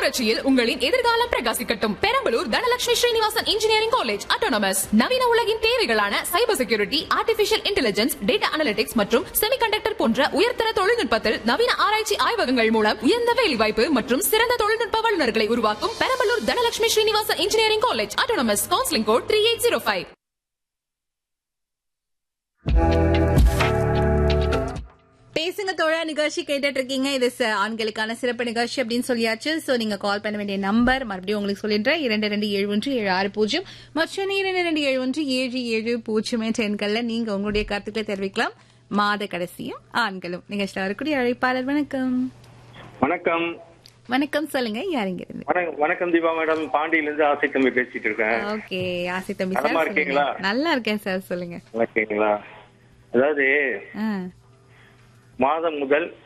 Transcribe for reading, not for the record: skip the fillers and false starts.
புரட்சியில் உங்களின் எதிர்காலம் பிரகாசிக்கட்டும். Perambalur Dhanalakshmi Srinivasan engineering college autonomous. நவீன உலகின் தேவைகளான cyber security, artificial intelligence, data analytics மற்றும் செமிகண்டக்டர் போன்ற உயர்தர தொழில்நுட்பத்தில் நவீன ஆராய்ச்சி ஆய்வகங்கள் மூலம் உயர்ந்த வேலைவாய்ப்பு மற்றும் சிறந்த தொழில்நுட்ப வல்லுநர்களை உருவாக்கும் Perambalur Dhanalakshmi Srinivasan engineering college autonomous. Counselling code 3805. பேசுங்க தோழா நிகழ்ச்சி கேட்டுட்டு இருக்கீங்க. இது ஆண்களுக்கான சிறப்பு நிகழ்ச்சி அப்படின்னு சொல்லியாச்சு. சோ நீங்க கால் பண்ண வேண்டிய நம்பர் மறுபடியும் உங்களுக்கு சொல்லிடுறேன். 227176 மற்றும் 227177 எண்கள்ல நீங்க உங்களுடைய கருத்துக்களை தெரிவிக்கலாம். மாத கடைசியும் ஆண்களும் நிகழ்ச்சியில் வரக்கூடிய அழைப்பாளர். வணக்கம். வணக்கம். வணக்கம், சொல்லுங்க. யாருங்க இருந்து? வணக்கம் தீபா மேடம், பாண்டியில இருந்து ஆசை தம்பி பேசிட்டு இருக்கேன். ஓகே, ஆசை தம்பி சார் இருக்கீங்களா? நல்லா இருக்கேன் சார், சொல்லுங்க. இருக்கீங்களா? அதாவது மாதம் முதல்